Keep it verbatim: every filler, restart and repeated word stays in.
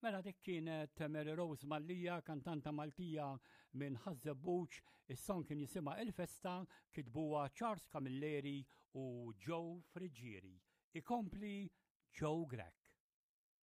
Mela dik kienet Mary Rose Mallija, kantanta Maltija minn Ħażebbuġ, is-song kien jisimha Il-Festa, kitbuha Charles Camilleri u Joe Frigieri. Ikompli Joe Grech.